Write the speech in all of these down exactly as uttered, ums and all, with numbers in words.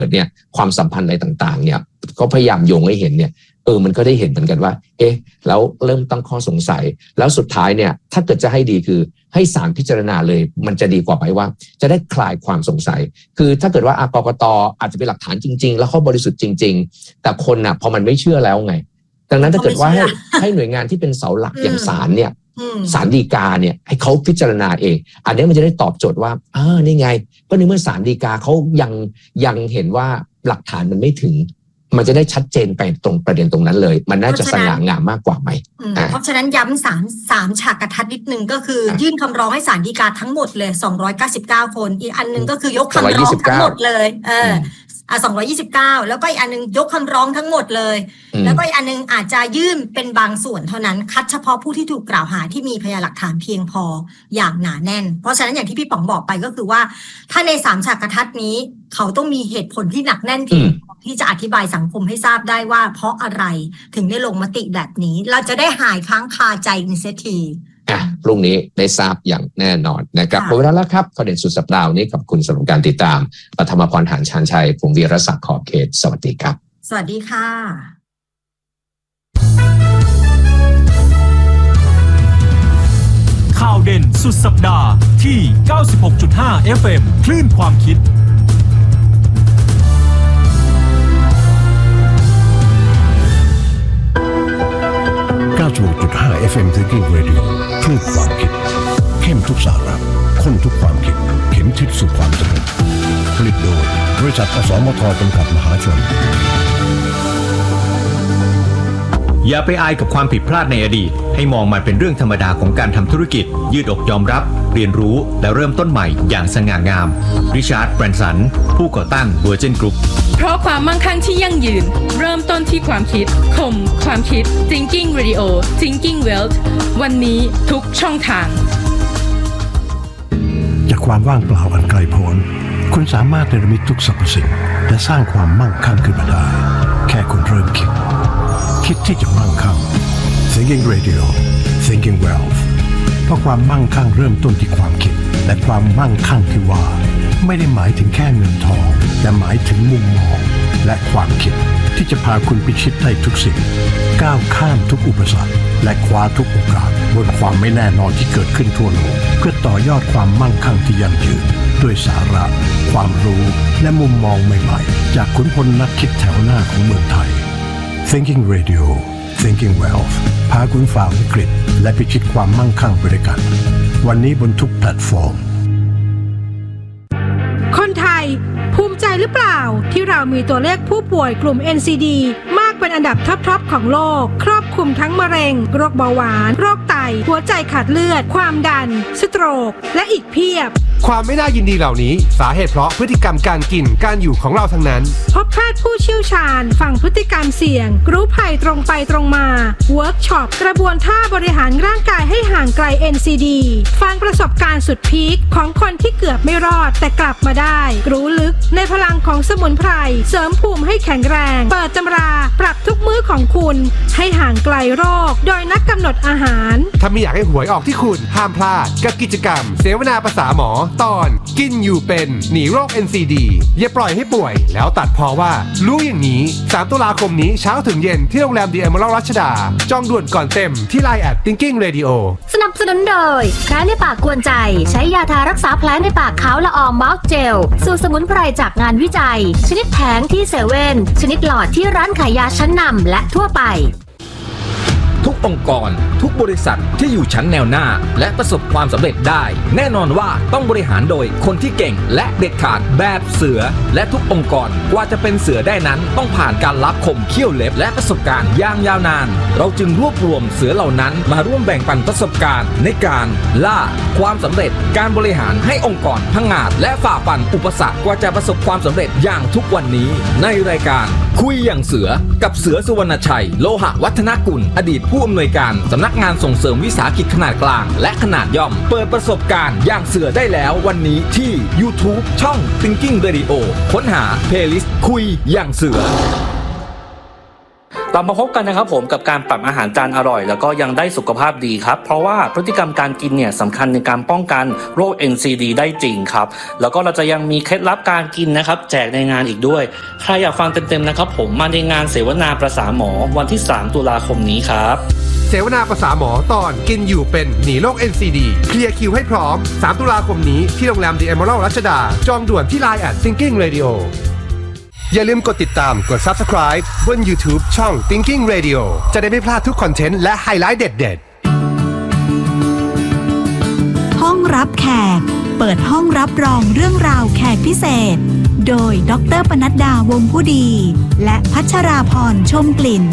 เนี่ยความสัมพันธ์อะไรต่างๆเนี่ยก็พยายามโยงให้เห็นเนี่ยเออมันก็ได้เห็นเหมือนกันว่าเอ๊ะแล้วเริ่มตั้งข้อสงสัยแล้วสุดท้ายเนี่ยถ้าเกิดจะให้ดีคือให้ศาลพิจารณาเลยมันจะดีกว่าไหมว่าจะได้คลายความสงสัยคือถ้าเกิดว่ากกต.อาจจะเป็นหลักฐานจริงๆแล้วเขาบริสุทธิ์จริงๆแต่คนน่ะพอมันไม่เชื่อแล้วไงดังนั้นถ้าเกิดว่าให้ให้หน่วยงานที่เป็นเสาหลักอย่างศาลเนี่ยศาลฎีกาเนี่ยให้เขาพิจารณาเองอันนี้มันจะได้ตอบโจทย์ว่าอ่านี่ไงก็ในเมื่อศาลฎีกาเขายังยังเห็นว่าหลักฐานมันไม่ถึงมันจะได้ชัดเจนไปตรงประเด็นตรงนั้นเลยมันน่าจะสง่างามมากกว่าไหมเพราะฉะนั้นย้ำสามสามฉากกระทัดนิดนึงก็คือยื่นคำร้องให้ศาลฎีกาทั้งหมดเลยสองร้อยเก้าสิบเก้าคนอีกอันนึงก็คือยกคำร้องทั้งหมดเลยเอออ่ะสองร้อยยี่สิบเก้าแล้วก็อีกอันนึงยกคำร้องทั้งหมดเลยแล้วก็อีกอันนึงอาจจะยื่นเป็นบางส่วนเท่านั้นคัดเฉพาะผู้ที่ถูกกล่าวหาที่มีพยานหลักฐานเพียงพออย่างหนาแน่นเพราะฉะนั้นอย่างที่พี่ป๋องบอกไปก็คือว่าถ้าในสามฉากกระทัดนี้เขาต้องมีเหตุผลที่หนักแน่นที่ที่จะอธิบายสังคมให้ทราบได้ว่าเพราะอะไรถึงได้ลงมติแบบนี้เราจะได้หายค้างคาใจกันเสียทีอ่ะพรุ่งนี้ได้ทราบอย่างแน่นอนนะครับหมดเวลาแล้วครับประเด็นสุดสัปดาห์นี้ขอบคุณสำหรับการติดตามปฐมพร หาญชาญชัยผมวีรศักดิ์ขอบเขตสวัสดีครับสวัสดีค่ะข่าวเด่นสุดสัปดาห์ที่ เก้าสิบหกจุดห้า เอฟ เอ็ม คลื่นความคิดเก้าสิบหกจุดห้า เอฟ เอ็ม Thinking Radio คลื่นความคิดเข้มทุกสาระข้นทุกความคิดเข็มทิศสู่ความสำเร็จผลิตโดยบริษัทอสมทจำกัดมหาชนอย่าไปอายกับความผิดพลาดในอดีตให้มองมันเป็นเรื่องธรรมดาของการทำธุรกิจยืดอกยอมรับเรียนรู้และเริ่มต้นใหม่อย่างสง่างามริชาร์ด แบรนสันผู้ก่อตั้ง Virgin Group เพราะความมั่งคั่งที่ยั่งยืนเริ่มต้นที่ความคิดคมความคิด Thinking Radio Thinking Wealth วันนี้ทุกช่องทางจากความว่างเปล่าอันไกลโพ้นคุณสามารถเนรมิตทุกสรรพสิ่งและสร้างความมั่งคั่งขึ้นมาได้แค่คุณเริ่มคิดคิดที่จะมั่งคั่ง Thinking Radio Thinking Wealth เพราะความมั่งคั่งเริ่มต้นที่ความคิดและความมั่งคั่งที่ว่าไม่ได้หมายถึงแค่เงินทองแต่หมายถึงมุมมองและความคิดที่จะพาคุณพิชิตได้ทุกสิ่งก้าวข้ามทุกอุปสรรคและคว้าทุกโอกาสบนความไม่แน่นอนที่เกิดขึ้นทั่วโลกเพื่อต่อยอดความมั่งคั่งที่ยั่งยืนด้วยสาระความรู้และมุมมองใหม่ๆจากขุนพลนักคิดแถวหน้าของเมืองไทย Thinking Radio Thinking Wealth พาคุณฝ่าวิกฤตและพิชิตความมั่งคั่งไปด้วยกันวันนี้บนทุกแพลตฟอร์มคนไทยภูมิใจหรือเปล่าที่เรามีตัวเลขผู้ป่วยกลุ่ม เอ็น ซี ดี มากเป็นอันดับท็อปๆของโลกครอบคลุมทั้งมะเร็งโรคเบาหวานโรคไตหัวใจขาดเลือดความดันสโตรกและอีกเพียบความไม่น่ายินดีเหล่านี้สาเหตุเพราะพฤติกรรมการกินการอยู่ของเราทั้งนั้นพบแพทย์ผู้เชี่ยวชาญฝั่งพฤติกรรมเสี่ยงรู้ภัยตรงไปตรงมาเวิร์กช็อปกระบวนท่าบริหารร่างกายให้ห่างไกล เอ็น ซี ดี ฟังประสบการณ์สุดพีคของคนที่เกือบไม่รอดแต่กลับมาได้รู้ลึกในพลังของสมุนไพรเสริมภูมิให้แข็งแรงเปิดตำราปรับทุกมื้อของคุณให้ห่างไกลโรคโดยนักกำหนดอาหารถ้าไม่อยากให้หวยออกที่คุณห้ามพลาดกับกิจกรรมเสวนาภาษาหมอตอนกินอยู่เป็นหนีโรค เอ็น ซี ดี อย่าปล่อยให้ป่วยแล้วตัดพอว่ารู้อย่างนี้สามตุลาคมนี้เช้าถึงเย็นที่โรงแรม The Emerald รัชดาจองด่วนก่อนเต็มที่ ไลน์ แอท Thinking Radio สนับสนุนโดยแผลในปากกวนใจใช้ยาทารักษาแผลในปากขาวละอองมาร์คเจลสูตรสมุนไพรจากงานวิจัยชนิดแผงที่เซเว่นชนิดหลอดที่ร้านขายยาชั้นนำและทั่วไปทุกองค์กรทุกบริษัทที่อยู่ชั้นแนวหน้าและประสบความสำเร็จได้แน่นอนว่าต้องบริหารโดยคนที่เก่งและเด็ดขาดแบบเสือและทุกองค์กรกว่าจะเป็นเสือได้นั้นต้องผ่านการลับคมเขี้ยวเล็บและประสบการณ์อย่างยาวนานเราจึงรวบรวมเสือเหล่านั้นมาร่วมแบ่งปันประสบการณ์ในการล่าความสำเร็จการบริหารให้องค์กรพังงาดและฝ่าฟันอุปสรรคกว่าจะประสบความสำเร็จอย่างทุกวันนี้ในรายการคุยอย่างเสือกับเสือสุวรรณชัยโลหะวัฒนกุลอดีตผู้อำนวยการสำนักงานส่งเสริมวิสาหกิจขนาดกลางและขนาดย่อมเปิดประสบการณ์อย่างเสือได้แล้ววันนี้ที่ YouTube ช่อง Thinking Radio ค้นหา Playlist คุยอย่างเสือเรามาพบกันนะครับผมกับการปรับอาหารจานอร่อยแล้วก็ยังได้สุขภาพดีครับเพราะว่าพฤติกรรมการกินเนี่ยสำคัญในการป้องกันโรค เอ็น ซี ดี ได้จริงครับแล้วก็เราจะยังมีเคล็ดลับการกินนะครับแจกในงานอีกด้วยใครอยากฟังเต็มๆนะครับผมมาในงานเสวนาประสาหมอวันที่สามตุลาคมนี้ครับเสวนาประสาหมอตอนกินอยู่เป็นหนีโรค เอ็น ซี ดี เคลียร์คิวให้พร้อมสามตุลาคมนี้ที่โรงแรม The Emerald รัชดาจองด่วนที่ ไลน์ แอท Thinking Radio อย่าลืมกดติดตามกด Subscribe บน YouTube ช่อง Thinking Radio จะได้ไม่พลาดทุกคอนเทนต์และไฮไลท์เด็ดๆห้องรับแขกเปิดห้องรับรองเรื่องราวแขกพิเศษโดยดร.ปนัดดาวงผู้ดีและพัชราพรชมกลิ่น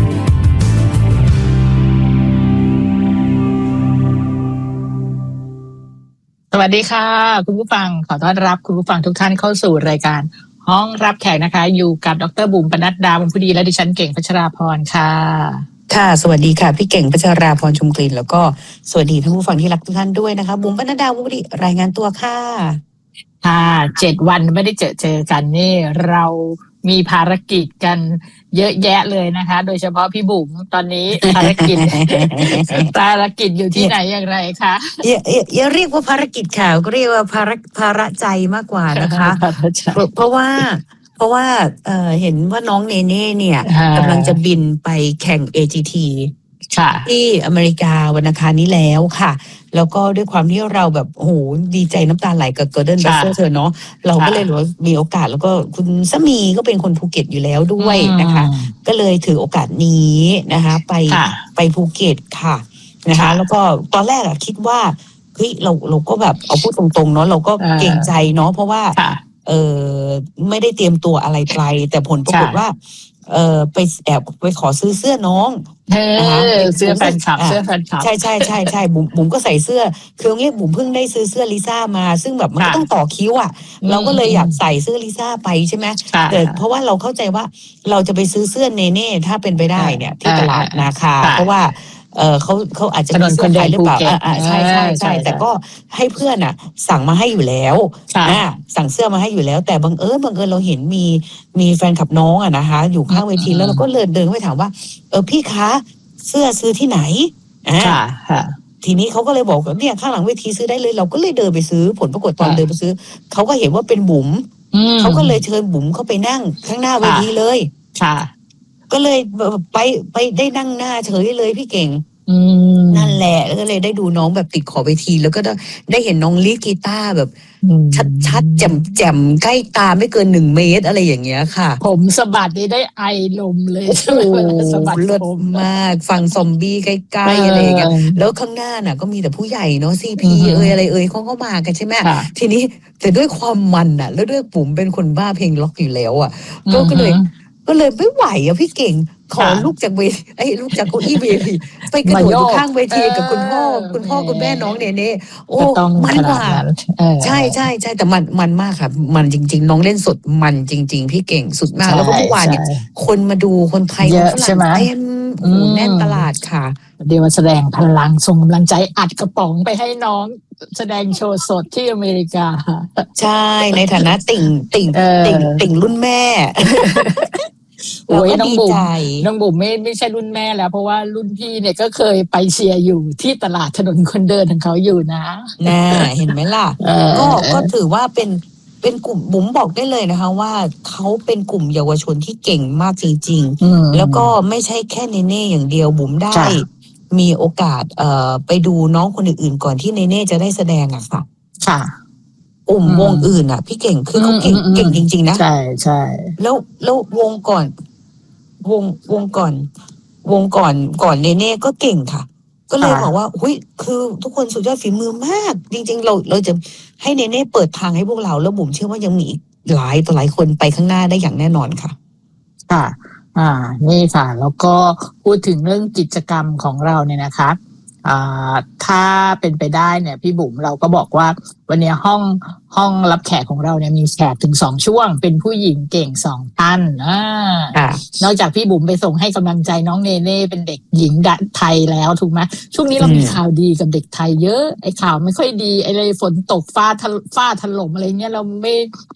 สวัสดีค่ะคุณผู้ฟังขอต้อนรับคุณผู้ฟังทุกท่านเข้าสู่รายการห้องรับแขกนะคะอยู่กับดร.บุ๋มปนัดดาวงผู้ดีและดิฉันเก่งพัชราพรค่ะค่ะสวัสดีค่ะพี่เก่งพัชราพรชมกลิ่นแล้วก็สวัสดีท่านผู้ฟังที่รักทุกท่านด้วยนะคะบุ๋มปนัดดาวงผู้ดีรายงานตัวค่ะค่ะเจ็ดวันไม่ได้เจอเจอกันนี่เรามีภารกิจกันเยอะแยะเลยนะคะโดยเฉพาะพี่บุ๋มตอนนี้ภารกิจ ภารกิจอยู่ที่ไหนอย่างไรคะอย่าอย่าเรียกว่าภารกิจข่าวก็เรียกว่าภารภาระใจมากกว่านะคะเพราะว่าเพราะว่าเอ่อเห็นว่าน้องเนเน่เนี่ยกำลังจะบินไปแข่ง เอ จี ที ที่อเมริกาวันอังคารนี้แล้วค่ะแล้วก็ด้วยความที่เราแบบโอ้โหดีใจน้ำตาไหลกับเกอร์เดนบัสเซอร์เธอเนาะเราก็เลยว่ามีโอกาสแล้วก็คุณสามีก็เป็นคนภูเก็ตอยู่แล้วด้วยนะคะก็เลยถือโอกาสนี้นะคะไปไปภูเก็ตค่ะนะคะแล้วก็ตอนแรกอะคิดว่าเฮ้ยเราเราก็แบบเอาพูดตรงๆเนาะเราก็เกรงใจเนาะเพราะว่าเออไม่ได้เตรียมตัวอะไรไกลแต่ผลปรากฏว่าเออไปแอบไปขอซื้อเสื้อน้องนะคะเสื้อแฟนคลับเสื้อแฟนคลับใช่ใช่ใช่ใช่บุ๋มบุ๋มก็ใส่เสื้อคือเงี้ยบุ๋มเพิ่งได้ซื้อเสื้อลิซ่ามาซึ่งแบบมันก็ต้องต่อคิ้วอ่ะเราก็เลยอยากใส่เสื้อลิซ่าไปใช่ไหมแต่เพราะว่าเราเข้าใจว่าเราจะไปซื้อเสื้อเนเน่ถ้าเป็นไปได้เนี่ยที่ตลาดนาคาเพราะว่าเออเขาเขาอาจจะมีเสื้อขายหรือเปล่าอ่าใช่ใช่ใช่แต่ก็ให้เพื่อนอ่ะสั่งมาให้อยู่แล้วอ่าสั่งเสื้อมาให้อยู่แล้วแต่บังเอิญบังเอิญเราเห็นมีมีแฟนคลับน้องอ่ะนะคะอยู่ข้างเวทีแล้วเราก็เลยเดินไปถามว่าเออพี่คะเสื้อซื้อที่ไหนอ่าทีนี้เขาก็เลยบอกเนี่ยข้างหลังเวทีซื้อได้เลยเราก็เลยเดินไปซื้อผลปรากฏตอนเดินไปซื้อเขาก็เห็นว่าเป็นบุ๋มเขาก็เลยเชิญบุ๋มเข้าไปนั่งข้างหน้าเวทีเลยค่ะก็เลยไปไปได้นั่งหน้าเฉยเลยพี่เก่งนั่นแหละแล้วก็เลยได้ดูน้องแบบติดขอบเวทีแล้วก็ได้เห็นน้องลีดกีตาร์แบบชัดๆแจ่มๆใกล้ตาไม่เกินหนึ่งเมตรอะไรอย่างเงี้ยค่ะผมสะบัดนี่ได้ไอลมเลยโอ้สะบัดเลิศมากฟังซอมบี้ใกล้ๆอะไรอย่างเงี้ยแล้วข้างหน้าน่ะก็มีแต่ผู้ใหญ่เนาะซีพีเอ่ยอะไรเอ่ยเขาก็มากันใช่ไหมทีนี้แต่ด้วยความมันอ่ะแล้วด้วยปุ๋มเป็นคนบ้าเพลงล็อกอยู่แล้วอ่ะก็เลยก็เลยไม่ไหวอ่ะพี่เก่งขอลูกจากเวทีไอ้ลูกจากเก้าอี้เวทีไปกระโดดอยู่ข้างเวทีกับคุณพ่อคุณพ่อคุณแม่น้องเนเน่โอ้มันกว่าใช่ใช่ใช่แต่มันมันมากค่ะมันจริงๆน้องเล่นสดมันจริงๆพี่เก่งสุดมากแล้วก็เมื่อวานเนี่ยคนมาดูคนไทยคนฝรั่งเต็มโอ้แน่นตลาดค่ะเดี๋ยวมาแสดงพลังส่งกำลังใจอัดกระป๋องไปให้น้องแสดงโชว์สดที่อเมริกาใช่ในฐานะติ่งติ่งติ่งติ่งรุ่นแม่โอ้ยน้องบุ๋มน้องบุ๋มไม่ไม่ใช่รุ่นแม่แล้วเพราะว่ารุ่นพี่เนี่ยก็เคยไปเชียร์อยู่ที่ตลาดถนนคนเดินของเขาอยู่นะน่าเห็นไหมล่ะก็ก็ถือว่าเป็นเป็นกลุ่มบุ๋มบอกได้เลยนะคะว่าเขาเป็นกลุ่มเยาวชนที่เก่งมากจริงๆแล้วก็ไม่ใช่แค่เนเน่อย่างเดียวบุ๋มได้มีโอกาสเอ่อไปดูน้องคนอื่นๆก่อนที่เนเน่จะได้แสดงอะค่ะค่ะกลุ่มวงอื่นอ่ะพี่เก่งคือเขาเก่งเก่งจริงๆนะใช่ใช่แล้วแล้ววงก่อนวงวงก่อนวงก่อนก่อนเนเน่ก็เก่งค่ะก็เลยบอกว่าหุ้ยคือทุกคนสุดยอดฝีมือมากจริงๆเราเราจะให้เนเน่เปิดทางให้พวกเราแล้วบุ๋มเชื่อว่ายังมีอีกหลายต่อหลายคนไปข้างหน้าได้อย่างแน่นอนค่ะค่ะอ่านี่ค่ะแล้วก็พูดถึงเรื่องกิจกรรมของเราเนี่ยนะคะอ่าถ้าเป็นไปได้เนี่ยพี่บุ๋มเราก็บอกว่าวันนี้ห้องห้องรับแขกของเราเนี่ยมีแขกถึงสองช่วงเป็นผู้หญิงเก่งสองท่านอ่านอกจากพี่บุ๋มไปส่งให้กำลังใจน้องเนเน่เป็นเด็กหญิงไทยแล้วถูกไหมช่วงนี้เรามีข่าวดีกับเด็กไทยเยอะไอ้ข่าวไม่ค่อยดีไอ้เลยฝนตกฟ้าฟ้าถล่มอะไรเงี้ยเราไม่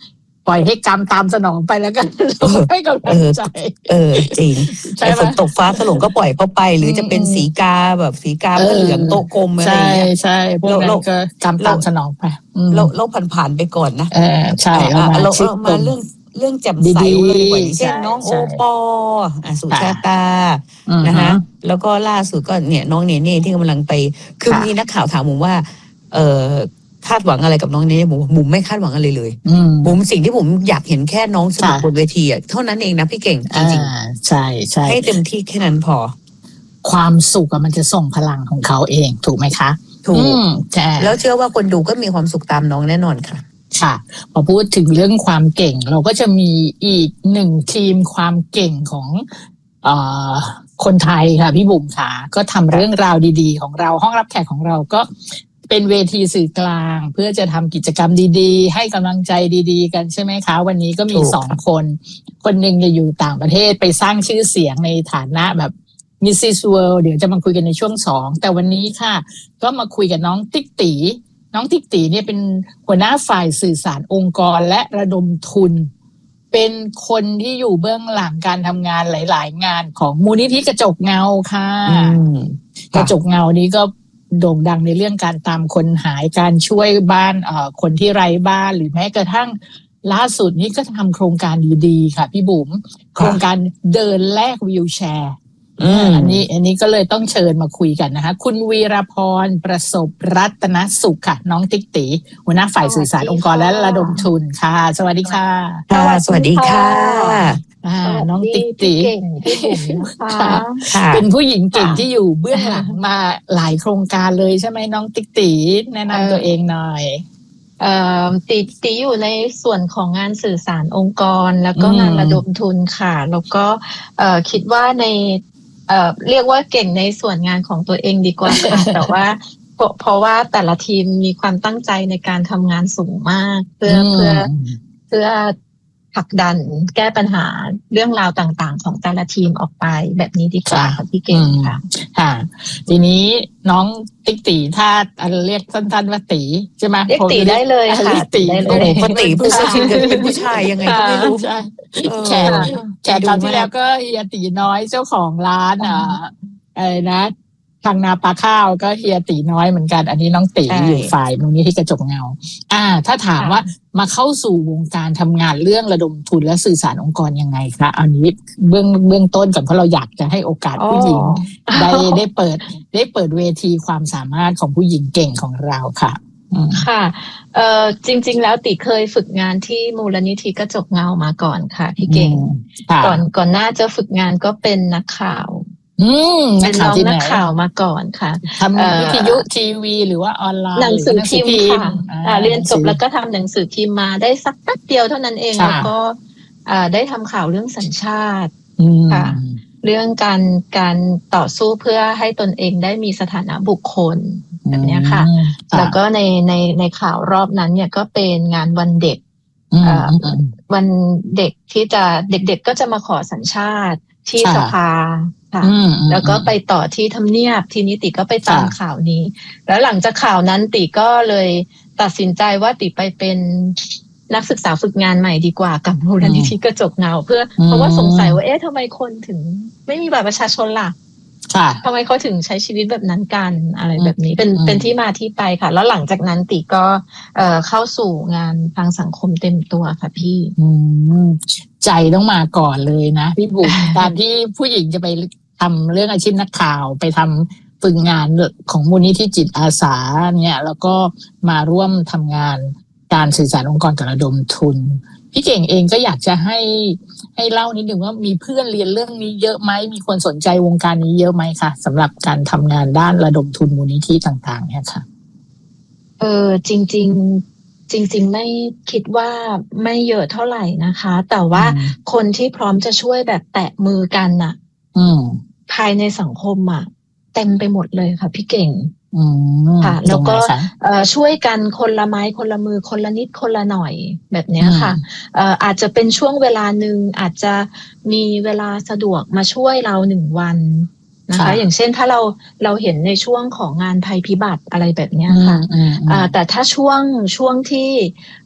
ปล่อยให้กรรมตามสนองไปแล้วกันให้กำลังใจเออจริงใช่ฝนตกฟ้าถล่มก็ปล่อยเขาไปหรือจะเป็นสีกาแบบสีกาเหลืองโตกลมอะไรอย่างเงี้ยใช่พวกนั้นก็กรรมตามสนองไปเราเราผ่านๆไปก่อนนะเออใช่เรามาเรื่องเรื่องแจ่มใสเลยเช่นน้องโอปอสุชาตานะคะแล้วก็ล่าสุดก็เนี่ยน้องเนเน่ที่กำลังไปคือมีนักข่าวถามผมว่าเออคาดหวังอะไรกับน้องเนเน่ผมผมไม่คาดหวังอะไรเลยผมสิ่งที่ผมอยากเห็นแค่น้องสนุกบนเวทีอ่ะเท่านั้นเองนะพี่เก่งจริงๆใช่ใช่ให้เต็มที่แค่นั้นพอความสุขมันจะส่งพลังของเขาเองถูกไหมคะถูกแล้วเชื่อว่าคนดูก็มีความสุขตามน้องแน่นอนค่ะค่ะพอพูดถึงเรื่องความเก่งเราก็จะมีอีกหนึ่งทีมความเก่งของเอ่อคนไทยค่ะพี่บุ๋มค่ะก็ทำเรื่องราวดีๆของเราห้องรับแขกของเราก็เป็นเวทีสื่อกลางเพื่อจะทำกิจกรรมดีๆให้กำลังใจดีๆกันใช่ไหมคะวันนี้ก็มีสองคนคนหนึ่งจะอยู่ต่างประเทศไปสร้างชื่อเสียงในฐานะแบบมิสซิสเวิลด์เดี๋ยวจะมาคุยกันในช่วงสองแต่วันนี้ค่ะก็มาคุยกับน้องติ๊กตีน้องติ๊กตีเนี่ยเป็นหัวหน้าฝ่ายสื่อสารองค์กรและระดมทุนเป็นคนที่อยู่เบื้องหลังการทำงานหลายๆงานของมูลนิธิกระจกเงาค่ะกระจกเงานี้ก็โด่งดังในเรื่องการตามคนหายการช่วยบ้านเอ่อคนที่ไร้บ้านหรือแม้กระทั่งล่าสุดนี้ก็ทำโครงการดีๆค่ะพี่บุ๋มโครงการเดินแลกวีลแชร์อันนี้อันนี้ก็เลยต้องเชิญมาคุยกันนะคะคุณวีรพรประสบรัตนสุขค่ะน้องติ๊กตีหัวหน้าฝ่ายสื่อสารองค์กรและระดมทุนค่ะสวัสดีค่ะค่ะสวัสดีค่ะน้องติ๊กตีเป็นผู้หญิงเก่งที่อยู่เบื้องหลังมาหลายโครงการเลยใช่ไหมน้องติ๊กตีแนะนำตัวเองหน่อยเอ่อตีตีอยู่ในส่วนของงานสื่อสารองค์กรแล้วก็งานระดมทุนค่ะแล้วก็เอ่อคิดว่าในเอ่อเรียกว่าเก่งในส่วนงานของตัวเองดีกว่าค่ะ แต่ว่าเพราะเพราะว่าแต่ละทีมมีความตั้งใจในการทำงานสูงมากเพื่อเพื่อเพื่อผลักดันแก้ปัญหาเรื่องราวต่างๆของแต่ละทีมออกไปแบบนี้ดีกว่าค่ะพี่เก่งค่ะค่ะทีนี้น้องติ๊กตีถ้าเรียกสั้นๆว่าตีใช่ไหมเรียกตีได้เลยค่ะตีได้เลยปกติผู้ชายเป็นผู้ชายยังไงก็ไม่รู้แขกแขกคราวที่แล้วก็เฮียตีน้อยเจ้าของร้านอ่าอะไรนะทางนาปลาข้าวก็เฮียตีน้อยเหมือนกันอันนี้น้องตีอยู่ฝ่ายมูลนิธิกระจกเงาอ่าถ้าถามว่ามาเข้าสู่วงการทำงานเรื่องระดมทุนและสื่อสารองค์กรยังไงคะอันนี้เบื้องเบื้องต้นก่อนเพราะเราอยากจะให้โอกาสผู้หญิงได้ได้เปิดได้เปิดเวทีความสามารถของผู้หญิงเก่งของเราค่ะค่ะเอ่อจริงๆแล้วติเคยฝึกงานที่มูลนิธิกระจกเงามาก่อนค่ะพี่เก่งก่อนก่อนหน้าจะฝึกงานก็เป็นนักข่าวเป็นน้องนักข่าวมาก่อนค่ะทำวิทยุทีวีหรือว่าออนไลน์หนังสือพิมพ์ค่ะเรียนจบแล้วก็ทำหนังสือพิมพ์มาได้สักแป๊บเดียวเท่านั้นเองแล้วก็ได้ทำข่าวเรื่องสัญชาติค่ะเรื่องการการต่อสู้เพื่อให้ตนเองได้มีสถานะบุคคลแบบนี้ค่ะแล้วก็ในในในข่าวรอบนั้นเนี่ยก็เป็นงานวันเด็กวันเด็กที่จะเด็กๆก็จะมาขอสัญชาติที่สภาค่ะแล้วก็ไปต่อที่ทำเนียบทีนี้ติก็ไปตามข่าวนี้แล้วหลังจากข่าวนั้นติก็เลยตัดสินใจว่าติไปเป็นนักศึกษาฝึกงานใหม่ดีกว่ากับมูลนิธิกระจกเงาเพื่อเพราะว่าสงสัยว่าเอ๊ะทำไมคนถึงไม่มีบัตรประชาชนล่ะทำไมเขาถึงใช้ชีวิตแบบนั้นกันอะไรแบบนี้เป็นเป็นที่มาที่ไปค่ะแล้วหลังจากนั้นติก็เอ่อเข้าสู่งานทางสังคมเต็มตัวค่ะพี่ใจต้องมาก่อนเลยนะพี่บุ๋มตอนที่ผู้หญิงจะไปทำเรื่องอาชีพนักข่าวไปทำฝึกงานของมูลนิธิจิตอาสาเนี่ยแล้วก็มาร่วมทำงานการสื่อสารองค์กรกับระดมทุนพี่เก่งเองก็อยากจะให้ให้เล่านิดนึงว่ามีเพื่อนเรียนเรื่องนี้เยอะไหมมีคนสนใจวงการนี้เยอะไหมคะสำหรับการทำงานด้านระดมทุนมูลนิธิต่างๆเนี่ยค่ะเออจริงๆจริงๆไม่คิดว่าไม่เยอะเท่าไหร่นะคะแต่ว่าคนที่พร้อมจะช่วยแบบแตะมือกันน่ะภายในสังคมอ่ะเต็มไปหมดเลยค่ะพี่เก่งค่ะแล้วก็ช่วยกันคนละไม้คนละมือคนละนิดคนละหน่อยแบบนี้ค่ะอาจจะเป็นช่วงเวลาหนึ่งอาจจะมีเวลาสะดวกมาช่วยเราหนึ่งวันนะคะอย่างเช่นถ้าเราเราเห็นในช่วงของงานภัยพิบัติอะไรแบบนี้ค่ะแต่ถ้าช่วงช่วงที่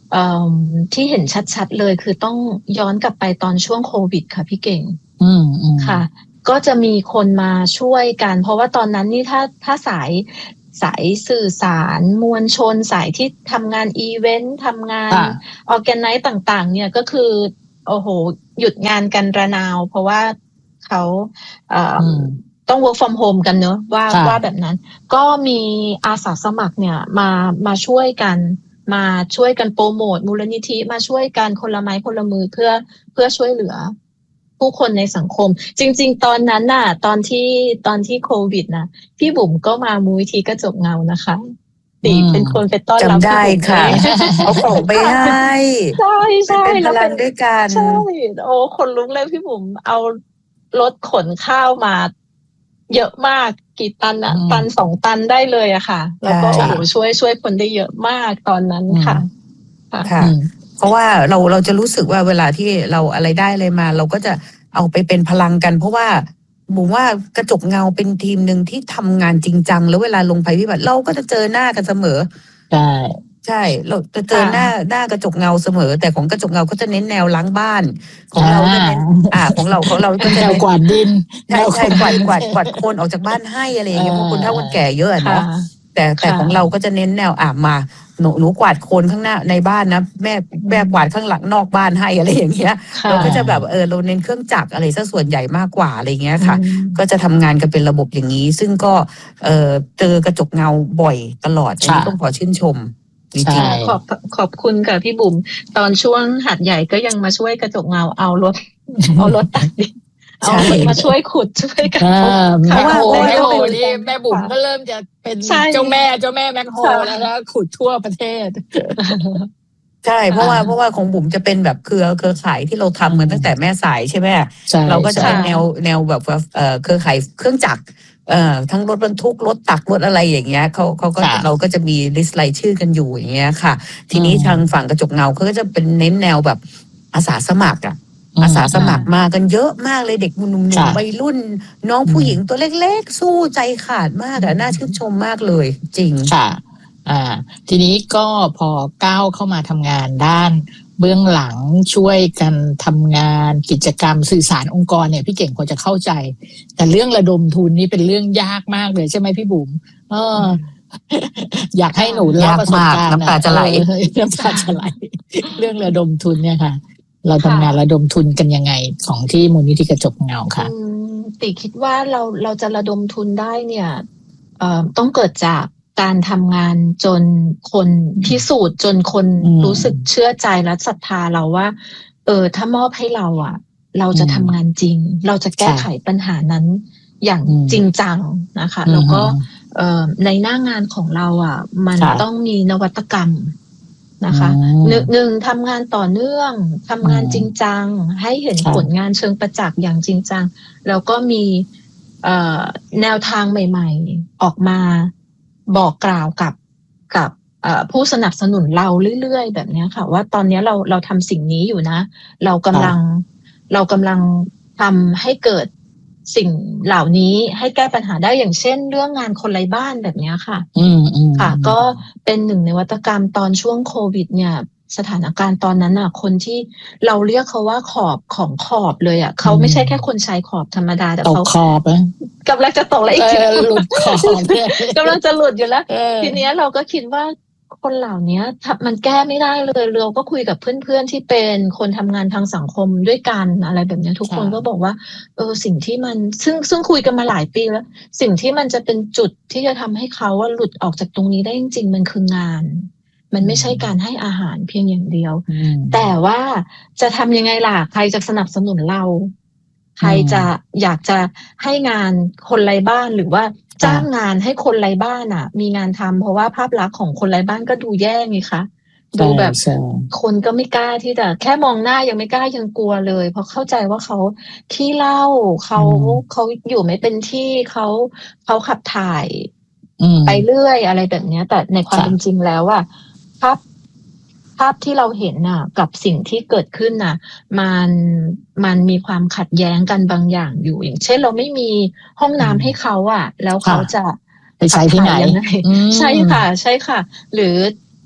ที่เห็นชัดๆเลยคือต้องย้อนกลับไปตอนช่วงโควิดค่ะพี่เก่งอืมอืมค่ะก็จะมีคนมาช่วยกันเพราะว่าตอนนั้นนี่ถ้าถ้าสายสายสื่อสารมวลชนสายที่ทำงานอีเวนต์ทำงานออร์แกไนซ์ต่างๆเนี่ยก็คือโอ้โหหยุดงานกันระนาวเพราะว่าเขาเอ่อต้อง work from home กันเนอะว่าว่าแบบนั้นก็มีอาสาสมัครเนี่ยมามาช่วยกันมาช่วยกันโปรโมทมูลนิธิมาช่วยกันคนละไม้คนละมือเพื่อเพื่อช่วยเหลือผู้คนในสังคมจริงๆตอนนั้นน่ะตอนที่ตอนที่โควิดนะพี่บุ๋มก็มามูลนิธิกระจกเงานะคะตีเป็นคนไปต้อนรับจำได้ค่ะเอาของไปให้ใช่ใช่เป็นพลังด้วยกันใช่โอ้คนลุกเลยพี่บุ๋มเอารถขนข้าวมาเยอะมากกี่ตันอะตันสองตันได้เลยอะค่ะแล้วก็โอ้โหช่วยช่วยคนได้เยอะมากตอนนั้นค่ะค่ะเพราะว่าเราเราจะรู้สึกว่าเวลาที่เราอะไรได้อะไรมาเราก็จะเอาไปเป็นพลังกันเพราะว่าผมว่ากระจกเงาเป็นทีมหนึ่งที่ทำงานจริงจังแล้วเวลาลงภัยพิบัติเราก็จะเจอหน้ากันเสมอใช่ใช่เราจะเจอหน้าหน้ากระจกเงาเสมอแต่ของกระจกเงาก็จะเน้นแนวล้างบ้านของเราจะเน้นอ่าของเราของเราก็จะแนวกวาดดินใช่ใช่กวาดกวาดกวาดโคลนออกจากบ้านให้อะไรอย่างเงี้ยพวกคนเฒ่าคนแก่เยอะเนาะแต่แต่ของเราก็จะเน้นแนวอ่ามาหนูหนูกวาดโคลนข้างหน้าในบ้านนะแม่แม่กวาดข้างหลังนอกบ้านให้อะไรอย่างเงี้ยเราก็จะแบบเออเราเน้นเครื่องจักรอะไรซะส่วนใหญ่มากกว่าอะไรเงี้ยค่ะก็จะทำงานกันเป็นระบบอย่างนี้ซึ่งก็เออเจอกระจกเงาบ่อยตลอดอันนี้ต้องขอชื่นชมจริงๆขอบขอบคุณค่ะพี่บุ๋มตอนช่วงหัดใหญ่ก็ยังมาช่วยกระจกเงาเอารถเอารถตักดินเอามาช่วยขุดช่วยกันแม่โฮแม่โฮนี่แม่บุ๋มก็เริ่มจะเป็นเจ้าแม่เจ้าแม่แม่โฮแล้วนะขุดทั่วประเทศใช่เพราะว่าเพราะว่าของบุ๋มจะเป็นแบบเครือเครือข่ายที่เราทำเหมือนตั้งแต่แม่สายใช่ไหมเราก็จะแนวแนวแบบว่าเครือข่ายเครื่องจักรเอ่อทั้งรถบรรทุกรถตักรถอะไรอย่างเงี้ยเขาเขาก็เราก็จะมีลิสต์รายชื่อกันอยู่อย่างเงี้ยค่ะทีนี้ทางฝั่งกระจกเงาเขาก็จะเป็นเน้นแนวแบบอาสาสมัครอ่ะอาสาสมัครมากันเยอะมากเลยเด็กหนุ่มๆวัยรุ่นน้องผู้หญิงตัวเล็กๆสู้ใจขาดมากอ่ะน่าชื่นชมมากเลยจริงค่ะอ่าทีนี้ก็พอก้าวเข้ามาทำงานด้านเบื้องหลังช่วยกันทำงานกิจกรรมสื่อสารองค์กรเนี่ยพี่เก่งพอจะเข้าใจแต่เรื่องระดมทุนนี่เป็นเรื่องยากมากเลยใช่ไหมพี่บุ๋มเอออยากให้หนูเล่าประสบการณ์น้ำตาจะไหลน้ำตาจะไหลเรื่องระดมทุนเนี่ยค่ะเราทำงานระดมทุนกันยังไงของที่มูลนิธิกระจกเงาค่ะติคิดว่าเราเราจะระดมทุนได้เนี่ยเอ่อต้องเกิดจากการทำงานจนคนพิสูจน์จนคนรู้สึกเชื่อใจและศรัทธาเราว่าเออถ้ามอบให้เราอ่ะเราจะทำงานจริงเราจะแก้ไขปัญหานั้นอย่างจริงจังนะคะแล้วก็เอ่อในหน้างานของเราอ่ะมันต้องมีนวัตกรรมนะคะหนึ่งหนึ่งทำงานต่อเนื่องทำงานจริงจังให้เห็นผลงานเชิงประจักษ์อย่างจริงจังแล้วก็มีแนวทางใหม่ๆออกมาบอกกล่าวกับกับผู้สนับสนุนเราเรื่อยๆแบบนี้ค่ะว่าตอนนี้เราเราทำสิ่งนี้อยู่นะเรากำลังเรากำลังทำให้เกิดสิ่งเหล่านี้ให้แก้ปัญหาได้อย่างเช่นเรื่องงานคนไร้บ้านแบบนี้ค่ะอืมอืมค่ะก็เป็นหนึ่งในนวัตกรรมตอนช่วงโควิดเนี่ยสถานการณ์ตอนนั้นน่ะคนที่เราเรียกเขาว่าขอบของขอบเลยอ่ะเขาไม่ใช่แค่คนชายขอบธรรมดาแต่เขาขอบนะกำลังจะตกแล้วอีกหลุดขอบกำลังจะหลุดอยู่แล้วทีนี้เราก็คิดว่าคนเหล่านี้มันแก้ไม่ได้เลยเราก็คุยกับเพื่อนๆที่เป็นคนทำงานทางสังคมด้วยกันอะไรแบบนี้ทุกคนก็บอกว่าเออสิ่งที่มันซึ่งซึ่งคุยกันมาหลายปีแล้วสิ่งที่มันจะเป็นจุดที่จะทำให้เขาว่าหลุดออกจากตรงนี้ได้จริงๆมันคืองานมันไม่ใช่การให้อาหารเพียงอย่างเดียวแต่ว่าจะทำยังไงล่ะใครจะสนับสนุนเราใครจะอยากจะให้งานคนไร้บ้านหรือว่าจ้างงานให้คนไร้บ้านอ่ะมีงานทำเพราะว่าภาพลักษณ์ของคนไร้บ้านก็ดูแย่ไงคะดูแบบคนก็ไม่กล้าที่จะแค่มองหน้ายังไม่กล้ายังกลัวเลยเพราะเข้าใจว่าเขาขี้เหล้าเขาเขาอยู่ไม่เป็นที่เขาเขาขับถ่ายไปเรื่อยอะไรแบบนี้แต่ในความเป็นจริงแล้วอ่ะภาพภาพที่เราเห็นน่ะกับสิ่งที่เกิดขึ้นน่ะมันมันมีความขัดแย้งกันบางอย่างอยู่อย่างเช่นเราไม่มีห้องน้ำให้เขาอ่ะแล้วเขาจะไปใช้ที่ไหนใช่ค่ะใช่ค่ะหรือ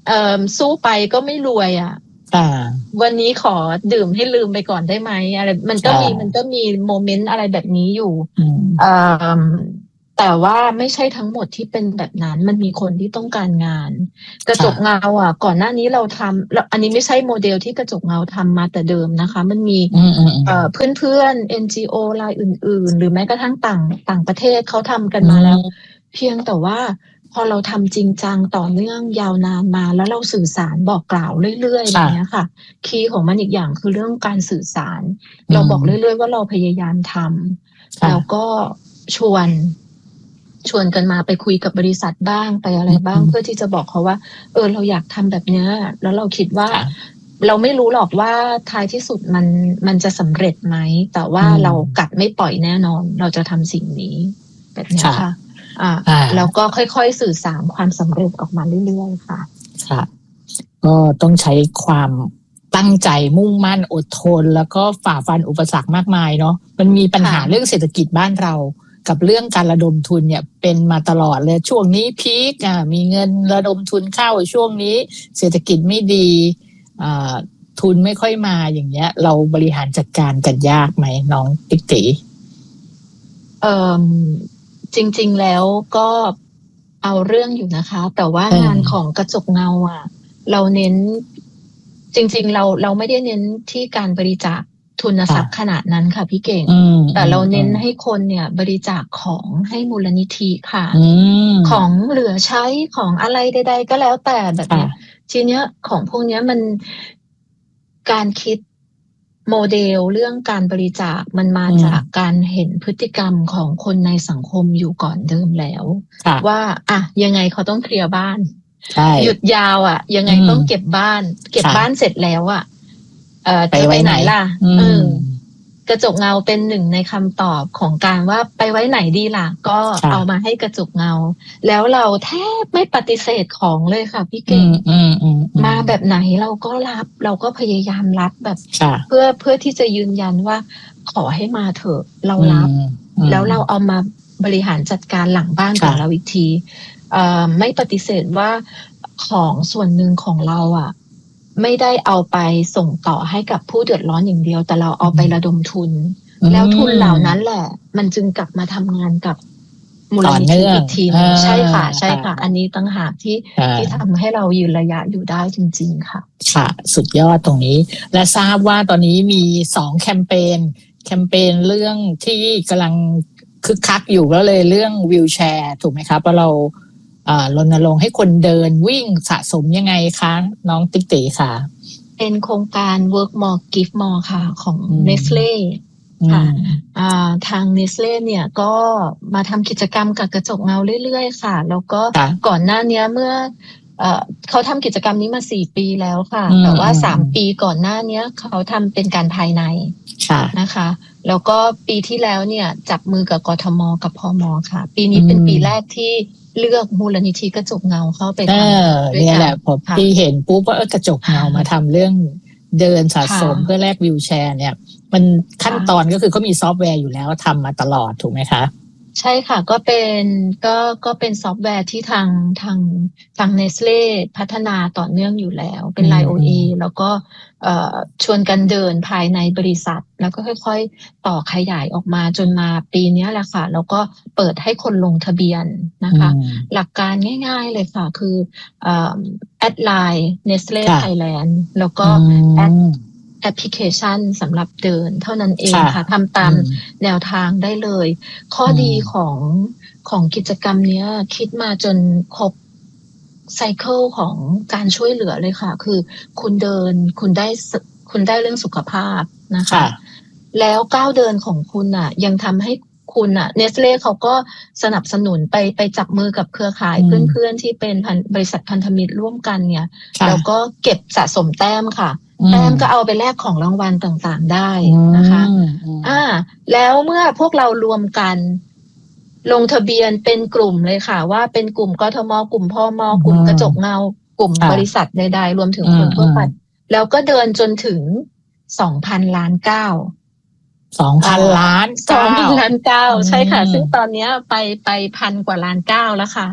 เอ่อสู้ไปก็ไม่รวยอ่ะวันนี้ขอดื่มให้ลืมไปก่อนได้ไหมอะไรมันก็มีมันก็มีโมเมนต์อะไรแบบนี้อยู่เอ่อแต่ว่าไม่ใช่ทั้งหมดที่เป็นแบบนั้นมันมีคนที่ต้องการงานกระจกเงาอ่ะก่อนหน้านี้เราทำอันนี้ไม่ใช่โมเดลที่กระจกเงาทำมาแต่เดิมนะคะมันมีเอ่อเพื่อนๆ เอ็น จี โอ รายอื่นๆหรือแม้กระทั่งต่างต่างประเทศเขาทำกันมาแล้วเพียงแต่ว่าพอเราทำจริงจังต่อเนื่องยาวนานมาแล้วเราสื่อสารบอกกล่าวเรื่อยๆอย่างเงี้ยค่ะคีย์ของมันอีกอย่างคือเรื่องการสื่อสารเราบอกเรื่อยๆว่าเราพยายามทำแล้วก็ชวนชวนกันมาไปคุยกับบริษัทบ้างไปอะไรบ้างเพื่อที่จะบอกเขาว่าเออเราอยากทำแบบเนี้ยแล้วเราคิดว่าเราไม่รู้หรอกว่าท้ายที่สุดมันมันจะสำเร็จไหมแต่ว่าเรากัดไม่ปล่อยแน่นอนเราจะทำสิ่งนี้แบบนี้ค่ะอ่าแล้วก็ค่อยๆสื่อสารความสำเร็จออกมาเรื่อยๆค่ะค่ะก็ต้องใช้ความตั้งใจมุ่งมั่นอดทนแล้วก็ฝ่าฟันอุปสรรคมากมายเนาะมันมีปัญหาเรื่องเศรษฐกิจบ้านเรากับเรื่องการระดมทุนเนี่ยเป็นมาตลอดเลยช่วงนี้พีคอ่ะมีเงินระดมทุนเข้าช่วงนี้เศรษฐกิจไม่ดีอ่าทุนไม่ค่อยมาอย่างเงี้ยเราบริหารจัดการกันยากไหมน้องติ๊กตี๋เอ่อจริงๆแล้วก็เอาเรื่องอยู่นะคะแต่ว่างานของกระจกเงาอ่ะเราเน้นจริงๆเราเราไม่ได้เน้นที่การบริจาคทุนทรัพย์ขนาดนั้นค่ะพี่เก่งแต่เราเน้นให้คนเนี่ยบริจาคของให้มูลนิธิค่ะของเหลือใช้ของอะไรใดๆก็แล้วแต่แบบนี้ทีเนี้ยของพวกเนี้ยมันการคิดโมเดลเรื่องการบริจาคมันมาจากการเห็นพฤติกรรมของคนในสังคมอยู่ก่อนเดิมแล้วว่าอ่ะยังไงเขาต้องเคลียร์บ้านหยุดยาวอ่ะยังไงต้องเก็บบ้านเก็บบ้านเสร็จแล้วอ่ะเอ่อจะไปไหนล่ะเออกระจกเงาเป็นหนึ่งในคำตอบของการว่าไปไว้ไหนดีล่ะก็เอามาให้กระจกเงาแล้วเราแทบไม่ปฏิเสธของเลยค่ะพี่เก่งมาแบบไหนเราก็รับเราก็พยายามรับแบบเพื่อเพื่อที่จะยืนยันว่าขอให้มาเถอะเรารับแล้วเราเอามาบริหารจัดการหลังบ้านของเราอีกทีเอ่อไม่ปฏิเสธว่าของส่วนหนึ่งของเราอ่ะไม่ได้เอาไปส่งต่อให้กับผู้เดือดร้อนอย่างเดียวแต่เราเอาไประดมทุนแล้วทุนเหล่านั้นแหละมันจึงกลับมาทำงานกับมูลนิธิอีกทีนึงใช่ค่ะใช่ค่ะอันนี้ตั้งหากที่ที่ทำให้เรายืนระยะอยู่ได้จริงๆค่ะค่ะสุดยอดตรงนี้และทราบว่าตอนนี้มีสองแคมเปญแคมเปญเรื่องที่กำลังคึกคักอยู่ก็เลยเรื่องวีลแชร์ถูกไหมครับว่าเรารณรงค์ให้คนเดินวิ่งสะสมยังไงคะน้องติ๊กตี๋ค่ะเป็นโครงการ Work More Give More ค่ะของ Nestle ค่ะทาง Nestle เนี่ยก็มาทำกิจกรรมกับกระจกเงาเรื่อยๆค่ะแล้วก็ก่อนหน้านี้เมื่อเขาทำกิจกรรมนี้มาสี่ปีแล้วค่ะแต่ว่าสามปีก่อนหน้านี้เขาทำเป็นการภายในนะคะแล้วก็ปีที่แล้วเนี่ยจับมือกับกทมกับพมค่ะปีนี้เป็นปีแรกที่เลือกมูลนิธิกระจกเงาเข้าไปทำนี่แหละพอพี่เห็นปุ๊บว่ากระจกเงามาทำเรื่องเดินสะสมเพื่อแลกวีลแชร์เนี่ยมันขั้นตอนก็คือเขามีซอฟต์แวร์อยู่แล้วทำมาตลอดถูกไหมคะใช่ค่ะก็เป็นก็ก็เป็นซอฟต์แวร์ที่ทางทางทาง Nestle พัฒนาต่อเนื่องอยู่แล้วเป็น ไลน์ โอ อี แล้วก็ชวนกันเดินภายในบริษัทแล้วก็ค่อยๆต่อขยายออกมาจนมาปีนี้แหละค่ะแล้วก็เปิดให้คนลงทะเบียนนะคะหลักการง่ายๆเลยค่ะคือแอดไลน์ Nestle Thailand แล้วก็แอดแอปพลิเคชันสำหรับเดินเท่านั้นเองค่ะทำตามแนวทางได้เลยข้อดีของของกิจกรรมนี้คิดมาจนครบไซเคิลของการช่วยเหลือเลยค่ะคือคุณเดินคุณได้คุณได้เรื่องสุขภาพนะคะแล้วก้าวเดินของคุณอ่ะยังทำให้คุณอ่ะเนสเล่เขาก็สนับสนุนไปไปจับมือกับเครือข่ายเพื่อนๆที่เป็นบริษัทพันธมิตรร่วมกันเนี่ยแล้วก็เก็บสะสมแต้มค่ะแต้มก็เอาไปแลกของรางวัลต่างๆได้นะคะอ่าแล้วเมื่อพวกเรารวมกันลงทะเบียนเป็นกลุ่มเลยค่ะว่าเป็นกลุ่มกทมกลุ่มพมกลุ่มกระจกเงากลุ่มบริษัทใดๆรวมถึงคนทั่วไปแล้วก็เดินจนถึง สองพัน ล้านก้าวสองพัน ล้านสองพัน ล้านก้าวใช่ค่ะซึ่งตอนนี้ไปไปพันกว่าล้านก้าวแล้วค่ะ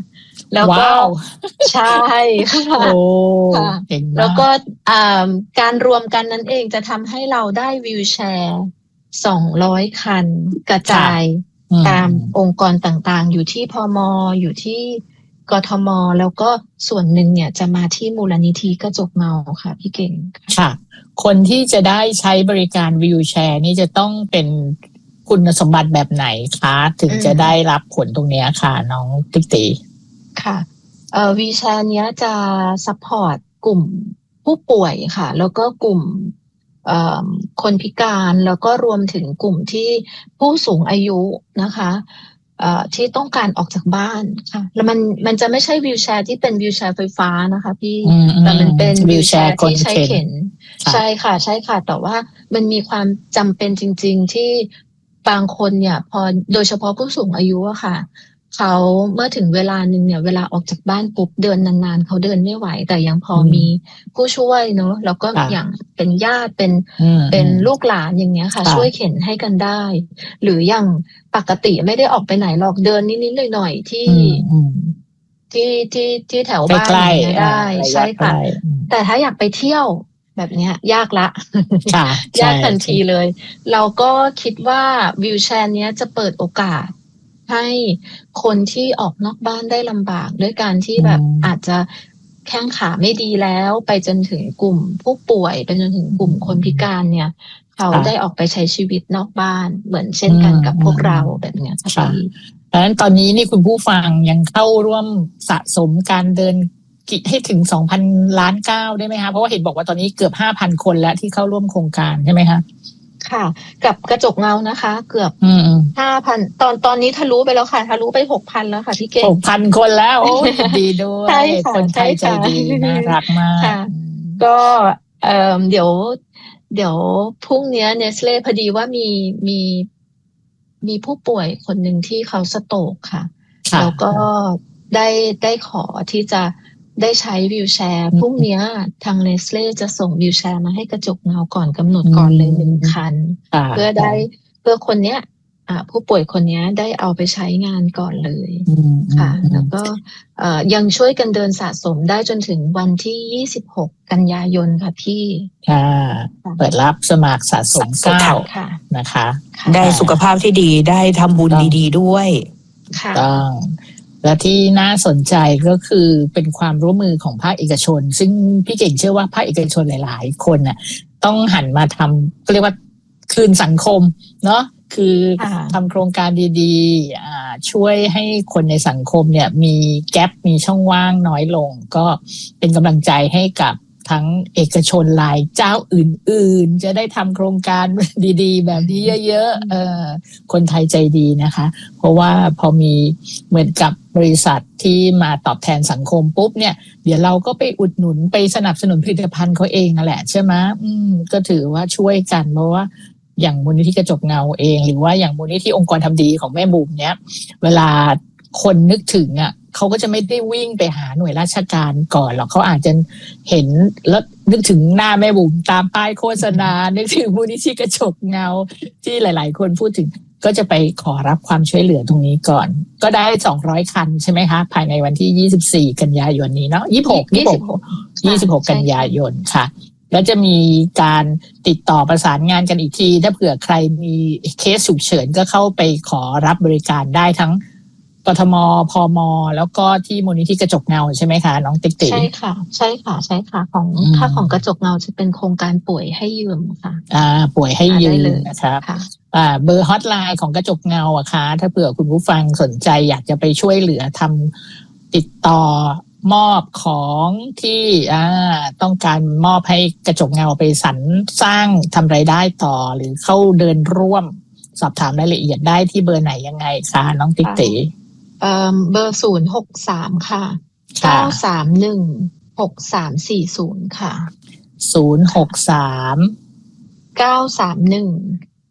แล้วก็ใช่ค่ะแล้วก็การรวมกันนั้นเองจะทำให้เราได้วีลแชร์สองร้อยคันกระจายตามองค์กรต่างๆอยู่ที่พม.อยู่ที่กทม.แล้วก็ส่วนหนึ่งเนี่ยจะมาที่มูลนิธิกระจกเงาค่ะพี่เก่งค่ะคนที่จะได้ใช้บริการวีลแชร์นี่จะต้องเป็นคุณสมบัติแบบไหนคะถึงจะได้รับผลตรงนี้ค่ะน้องติ๊กตีค่ะเอ่อวีลแชร์เนี้ยจะซัพพอร์ตกลุ่มผู้ป่วยค่ะแล้วก็กลุ่มเอ่อคนพิการแล้วก็รวมถึงกลุ่มที่ผู้สูงอายุนะคะเอ่อที่ต้องการออกจากบ้านค่ะแล้วมันมันจะไม่ใช่วีลแชร์ที่เป็นวีลแชร์ไฟฟ้านะคะพี่แต่มันเป็นวีลแชร์ที่ใช้เข็นใช่ค่ะใช่ค่ะแต่ว่ามันมีความจำเป็นจริงๆที่บางคนเนี่ยพอโดยเฉพาะผู้สูงอายุอะค่ะเขาเมื่อถึงเวลานึงเนี่ยเวลาออกจากบ้านปุ๊บเดินนานๆเขาเดินไม่ไหวแต่ยังพอมีผู้ช่วยเนาะแล้วก็อย่างเป็นญาติเป็นเป็นลูกหลานอย่างเงี้ยค่ะช่วยเข็นให้กันได้หรืออย่างปกติไม่ได้ออกไปไหนหรอกเดินนิดๆหน่อยๆที่ที่ที่ที่แถวบ้านได้ใช่ค่ะแต่ถ้าอยากไปเที่ยวแบบเนี้ยยากละยากทันทีเลยเราก็คิดว่าวีลแชร์เนี้ยจะเปิดโอกาสให้คนที่ออกนอกบ้านได้ลำบากด้วยการที่แบบอาจจะแข้งขาไม่ดีแล้วไปจนถึงกลุ่มผู้ป่วยไปจนถึงกลุ่มคนพิการเนี่ยเขาได้ออกไปใช้ชีวิตนอกบ้านเหมือนเช่นกันกับพวกเราแบบเนี้ยค่ะดังนั้นตอนนี้นี่คุณผู้ฟังยังเข้าร่วมสะสมการเดินกิจให้ถึง สองพัน ล้านก้าวได้ไหมคะเพราะว่าเห็นบอกว่าตอนนี้เกือบ ห้าพัน คนแล้วที่เข้าร่วมโครงการใช่ไหมคะค่ะกับกระจกเงานะคะเกือบ ห้าพัน ตอนตอนนี้ทะลุไปแล้วค่ะทะลุไป หกพัน แล้วค่ะพี่เก่งหกพัน คนแล้วโอ้ดีด้วยคนไทยใจดีน่ารักมากก็เอ่อเดี๋ยวเดี๋ยวพรุ่งนี้เนสเล่พอดีว่ามีมีมีผู้ป่วยคนหนึ่งที่เขาสโตรกค่ะแล้วก็ได้ได้ขอที่จะได้ใช้วีลแชร์พรุ่งนี้ทางเนสเล่จะส่งวีลแชร์มาให้กระจกเงาก่อนกำหนดก่อนเลยหนึ่งคันเพื่อได้เพื่อคนเนี้ยผู้ป่วยคนนี้ได้เอาไปใช้งานก่อนเลยค่ะแล้วก็ยังช่วยกันเดินสะสมได้จนถึงวันที่ยี่สิบหกกันยายนค่ะพี่ค่ะเปิดรับสมัครสะสมเก้านะคะได้สุขภาพที่ดีได้ทำบุญดีๆด้วยต้องและที่น่าสนใจก็คือเป็นความร่วมมือของภาคเอกชนซึ่งพี่เก่งเชื่อว่าภาคเอกชนหลายๆคนน่ะต้องหันมาทำก็เรียกว่าคืนสังคมเนาะคือทำโครงการดีๆช่วยให้คนในสังคมเนี่ยมีแกปมีช่องว่างน้อยลงก็เป็นกำลังใจให้กับทั้งเอกชนรายเจ้าอื่นๆจะได้ทำโครงการดีๆแบบนี้เยอะๆเออคนไทยใจดีนะคะเพราะว่าพอมีเหมือนกับบริษัทที่มาตอบแทนสังคมปุ๊บเนี่ยเดี๋ยวเราก็ไปอุดหนุนไปสนับสนุนผลิตภัณฑ์เขาเองนั่นแหละใช่ไหมอืมก็ถือว่าช่วยกันเพราะว่าอย่างมูลนิธิกระจกเงาเองหรือว่าอย่างมูลนิธิองค์กรทำดีของแม่บุ๋มเนี้ยเวลาคนนึกถึงอ่ะเขาก็จะไม่ได้วิ่งไปหาหน่วยราชการก่อนหรอกเขาอาจจะเห็นแล้วนึกถึงหน้าแม่บุ๋มตามป้ายโฆษณานึกถึงมูลนิธิกระจกเงาที่หลายๆคนพูดถึงก็จะไปขอรับความช่วยเหลือตรงนี้ก่อนก็ได้สองร้อยคันใช่ไหมคะภายในวันที่ยี่สิบสี่กันยายนนี้เนาะยี่สิบหก ยี่สิบหก ยี่สิบหกกันยายนค่ะแล้วจะมีการติดต่อประสานงานกันอีกทีถ้าเผื่อใครมีเคสฉุกเฉินก็เข้าไปขอรับบริการได้ทั้งกทมพมแล้วก็ที่มูลนิธิกระจกเงาใช่ไหมคะน้องติ๊กติ๊กใช่ค่ะใช่ค่ะใช่ค่ะของค่าของกระจกเงาจะเป็นโครงการป่วยให้ยืมค่ะอ่าป่วยให้ยืมนะครับอ่าเบอร์ฮอตไลน์ของกระจกเงาอะค่ะถ้าเผื่อคุณผู้ฟังสนใจอยากจะไปช่วยเหลือทำติดต่อมอบของที่อ่าต้องการมอบให้กระจกเงาไปสรรสร้างทำรายได้ต่อหรือเข้าเดินร่วมสอบถามรายละเอียดได้ที่เบอร์ไหนยังไงคะน้องติ๊กติ๊กเอ่อเบอร์ศูนย์หกสามค่ะเก้าสามหนึ่งหกสามสี่ศูนย์ค่ะศูนย์หกสามเก้าสามหนึ่ง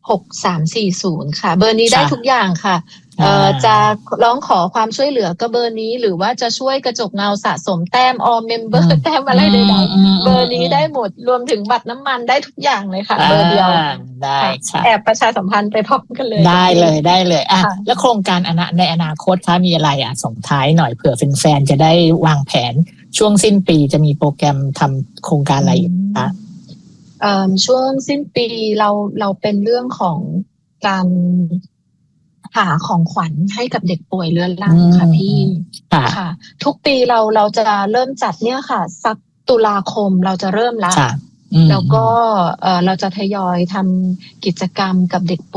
หกสามสี่ศูนย์ค่ะเบอร์นี้ได้ทุกอย่างค่ะเอ่อจะร้องขอความช่วยเหลือก็เบอร์นี้หรือว่าจะช่วยกระจกเงาสะสมแต้มออมเมมเบอร์แต้มอะไรใดๆเบอร์นี้ได้หมดรวมถึงบัตรน้ำมันได้ทุกอย่างเลยค่ะเบอร์เดียวได้ค่ะแอบประชาสัมพันธ์ไปพร้อมกันเลยได้เลยได้เลยอ่ะแล้วโครงการในอนาคตคะมีอะไรอ่ะส่งท้ายหน่อยเผื่อแฟนๆจะได้วางแผนช่วงสิ้นปีจะมีโปรแกรมทำโครงการอะไรคะช่วงสิ้นปีเราเราเป็นเรื่องของการหาของขวัญให้กับเด็กป่วยเรื้อรังค่ะพี่ค่ะทุกปีเราเราจะเริ่มจัดเนี่ยค่ะสักตุลาคมเราจะเริ่มแล้วแล้วก็เออเราจะทยอยทำกิจกรรมกับเด็กป่วย